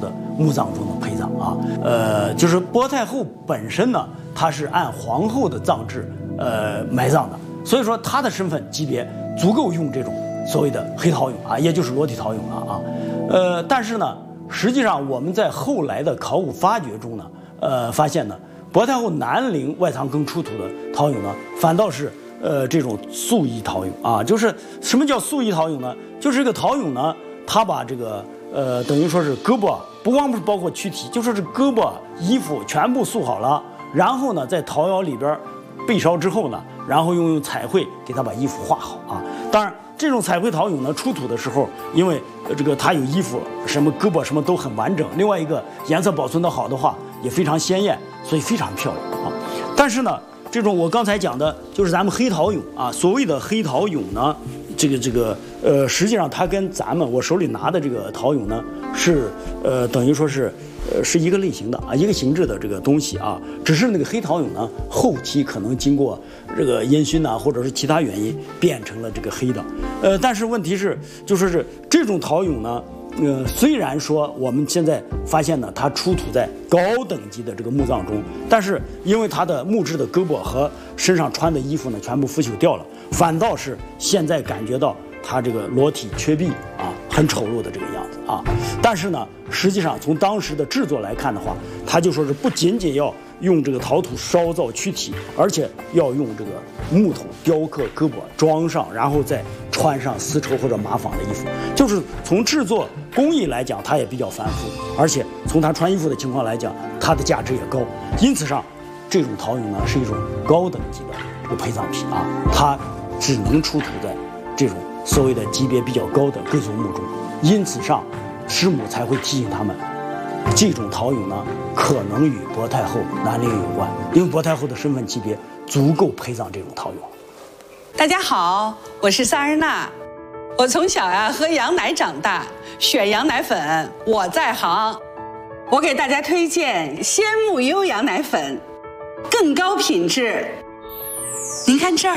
的墓葬中的陪葬啊。就是薄太后本身呢，她是按皇后的葬制埋葬的，所以说她的身份级别足够用这种所谓的黑陶俑啊，也就是裸体陶俑了啊。但是呢，实际上我们在后来的考古发掘中呢，发现呢，薄太后南陵外藏坑出土的陶俑呢，反倒是这种素衣陶俑啊。就是什么叫素衣陶俑呢？就是这个陶俑呢，它把这个等于说是胳膊，不光不是包括躯体，就说是胳膊、衣服全部塑好了，然后呢，在陶窑里边焙烧之后呢，然后用彩绘给它把衣服画好啊。当然，这种彩绘陶俑呢，出土的时候，因为这个它有衣服，什么胳膊什么都很完整，另外一个颜色保存得好的话，也非常鲜艳，所以非常漂亮啊。但是呢，这种我刚才讲的就是咱们黑陶俑啊，所谓的黑陶俑呢，实际上它跟我手里拿的这个陶俑呢是等于说是一个类型的啊，一个形制的这个东西啊，只是那个黑陶俑呢后期可能经过这个烟熏呐，或者是其他原因变成了这个黑的，但是问题是就说是这种陶俑呢。虽然说我们现在发现呢，它出土在高等级的这个墓葬中，但是因为它的木质的胳膊和身上穿的衣服呢，全部腐朽掉了，反倒是现在感觉到它这个裸体缺臂啊，很丑陋的这个样子啊。但是呢，实际上从当时的制作来看的话，它就说是不仅仅要用这个陶土烧造躯体，而且要用这个木头雕刻胳膊装上，然后再穿上丝绸或者麻纺的衣服，就是从制作工艺来讲，它也比较繁复，而且从它穿衣服的情况来讲，它的价值也高。因此上，这种陶俑呢是一种高等级的这个陪葬品啊，它只能出土在这种所谓的级别比较高的贵族墓中。因此上，师母才会提醒他们，这种陶俑呢可能与薄太后南陵有关，因为薄太后的身份级别足够陪葬这种陶俑。 大家好，我是萨日娜。我从小喝羊奶长大，选羊奶粉我在行。我给大家推荐鲜木优羊奶粉，更高品质。您看这儿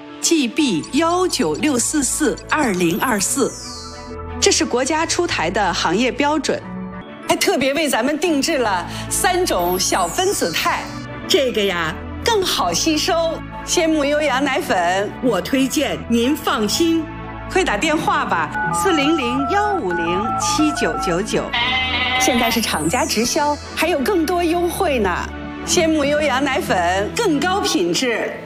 ，GB196442024，这是国家出台的行业标准，还特别为咱们定制了3种小分子肽，这个更好吸收。鲜木优羊奶粉，我推荐，您放心。快打电话吧，400-150-7999。现在是厂家直销，还有更多优惠呢。鲜木优羊奶粉更高品质。